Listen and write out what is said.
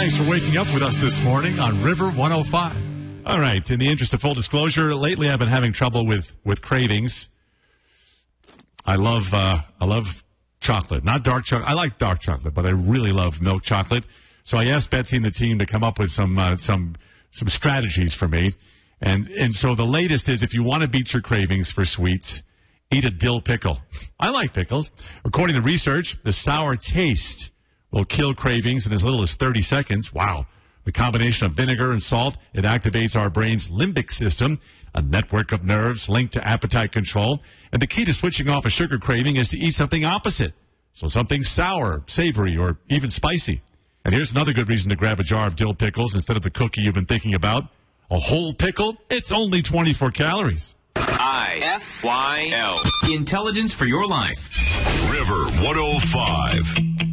Thanks for waking up with us this morning on River 105. All right. In the interest of full disclosure, lately I've been having trouble with cravings. I love chocolate, not dark chocolate. I like dark chocolate, but I really love milk chocolate. So I asked Betsy and the team to come up with some strategies for me. And so the latest is, if you want to beat your cravings for sweets, eat a dill pickle. I like pickles. According to research, the sour taste will kill cravings in as little as 30 seconds. Wow. The combination of vinegar and salt, it activates our brain's limbic system, a network of nerves linked to appetite control. And the key to switching off a sugar craving is to eat something opposite. So something sour, savory, or even spicy. And here's another good reason to grab a jar of dill pickles instead of the cookie you've been thinking about. A whole pickle, it's only 24 calories. IFYL. Intelligence for your life. River 105.